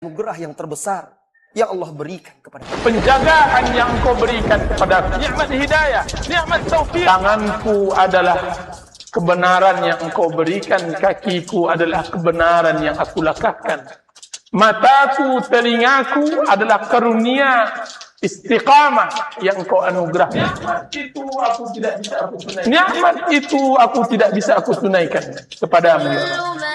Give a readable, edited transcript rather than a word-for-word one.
anugerah yang terbesar yang Allah berikan kepada kita. Penjagaan yang Engkau berikan kepada nikmat hidayah, nikmat taufik. Tanganku adalah kebenaran yang Engkau berikan, kakiku adalah kebenaran yang aku langkahkan. Mataku, telingaku adalah karunia istiqamah yang Engkau anugerahkan. Nikmat itu aku tidak bisa aku tunaikan kepadamu.